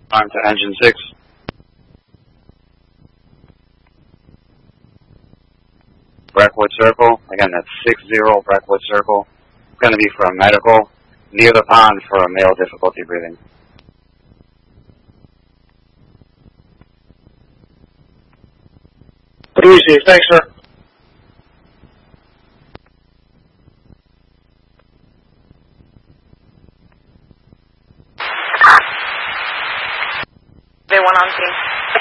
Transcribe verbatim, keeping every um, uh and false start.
Time to engine six. Brackwood Circle. Again, that's six zero Brackwood Circle. It's going to be for a medical near the pond for a male difficulty breathing. Easy. Thanks, sir. They went on scene.